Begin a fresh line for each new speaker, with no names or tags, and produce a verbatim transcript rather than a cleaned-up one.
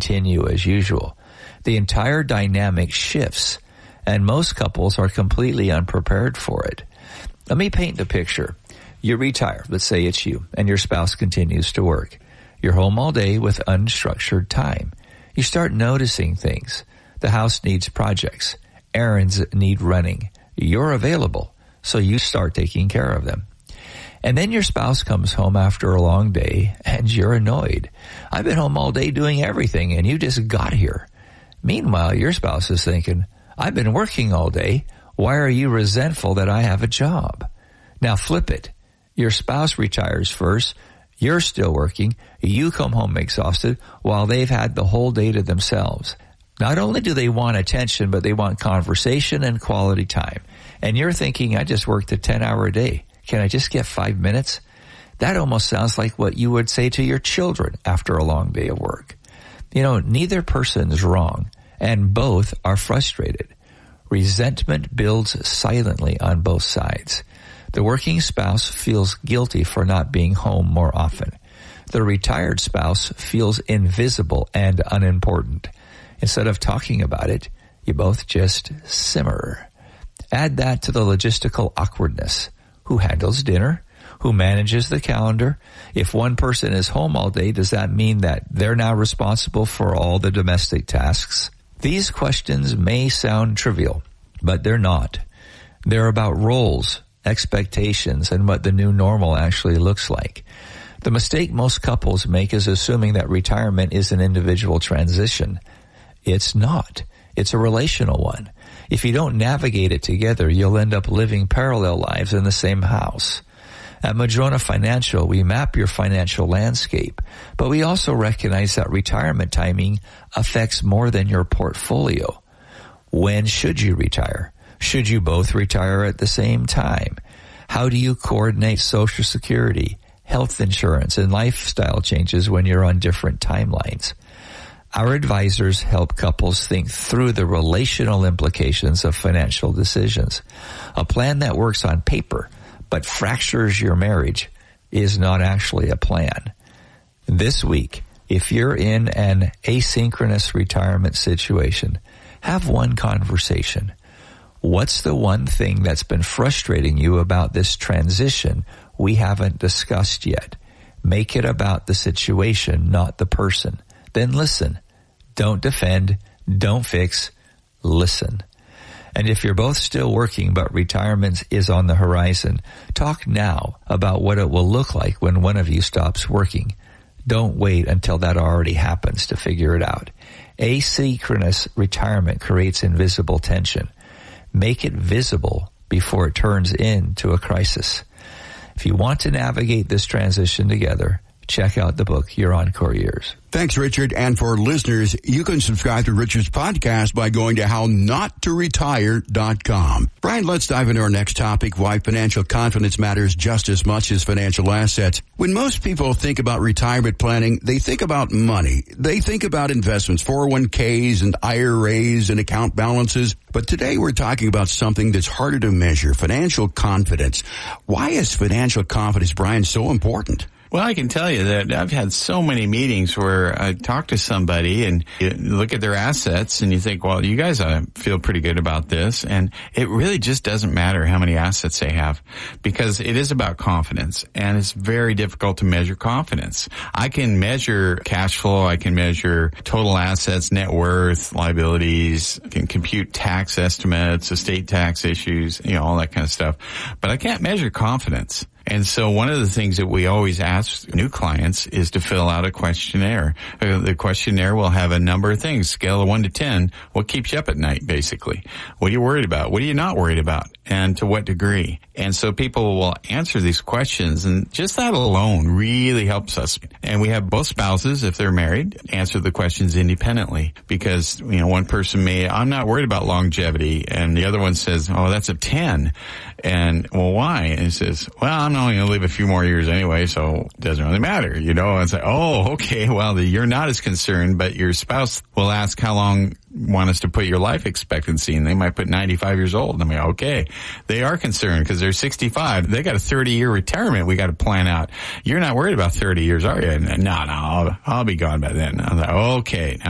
continue as usual. The entire dynamic shifts, and most couples are completely unprepared for it. Let me paint the picture. You retire, let's say it's you, and your spouse continues to work. You're home all day with unstructured time. You start noticing things. The house needs projects. Errands need running. You're available, so you start taking care of them. And then your spouse comes home after a long day, and you're annoyed. I've been home all day doing everything, and you just got here. Meanwhile, your spouse is thinking, I've been working all day. Why are you resentful that I have a job? Now flip it. Your spouse retires first. You're still working. You come home exhausted while they've had the whole day to themselves. Not only do they want attention, but they want conversation and quality time. And you're thinking, I just worked a ten-hour day. Can I just get five minutes? That almost sounds like what you would say to your children after a long day of work. You know, neither person is wrong, and both are frustrated. Resentment builds silently on both sides. The working spouse feels guilty for not being home more often. The retired spouse feels invisible and unimportant. Instead of talking about it, you both just simmer. Add that to the logistical awkwardness. Who handles dinner? Who manages the calendar? If one person is home all day, does that mean that they're now responsible for all the domestic tasks? These questions may sound trivial, but they're not. They're about roles, expectations, and what the new normal actually looks like. The mistake most couples make is assuming that retirement is an individual transition. It's not. It's a relational one. If you don't navigate it together, you'll end up living parallel lives in the same house. At Madrona Financial, we map your financial landscape, but we also recognize that retirement timing affects more than your portfolio. When should you retire? Should you both retire at the same time? How do you coordinate Social Security, health insurance, and lifestyle changes when you're on different timelines? Our advisors help couples think through the relational implications of financial decisions. A plan that works on paper but fractures your marriage is not actually a plan. This week, if you're in an asynchronous retirement situation, have one conversation. What's the one thing that's been frustrating you about this transition we haven't discussed yet? Make it about the situation, not the person. Then listen. Don't defend. Don't fix. Listen. And if you're both still working but retirement is on the horizon, talk now about what it will look like when one of you stops working. Don't wait until that already happens to figure it out. Asynchronous retirement creates invisible tension. Make it visible before it turns into a crisis. If you want to navigate this transition together, check out the book, Your Encore Years.
Thanks, Richard. And for listeners, you can subscribe to Richard's podcast by going to how not to retire dot com. Brian, let's dive into our next topic, why financial confidence matters just as much as financial assets. When most people think about retirement planning, they think about money. They think about investments, four oh one k's and I R As and account balances. But today we're talking about something that's harder to measure, financial confidence. Why is financial confidence, Brian, so important?
Well, I can tell you that I've had so many meetings where I talk to somebody and you look at their assets and you think, well, you guys ought to feel pretty good about this. And it really just doesn't matter how many assets they have because it is about confidence, and it's very difficult to measure confidence. I can measure cash flow. I can measure total assets, net worth, liabilities. I can compute tax estimates, estate tax issues, you know, all that kind of stuff. But I can't measure confidence. And so one of the things that we always ask new clients is to fill out a questionnaire. The questionnaire will have a number of things, scale of one to ten. What keeps you up at night, basically? What are you worried about? What are you not worried about? And to what degree? And so people will answer these questions, and just that alone really helps us. And we have both spouses, if they're married, answer the questions independently because, you know, one person may, I'm not worried about longevity, and the other one says, oh, that's a ten. And, well, why? And he says, well, I'm only going to live a few more years anyway, so it doesn't really matter, you know. And it's like, oh, okay, well, the, you're not as concerned, but your spouse will ask how long want us to put your life expectancy, and they might put ninety-five years old. I mean, okay, they are concerned because they're sixty-five. They got a thirty-year retirement we got to plan out. You're not worried about thirty years, are you? No, no, I'll, I'll be gone by then. I was like, okay,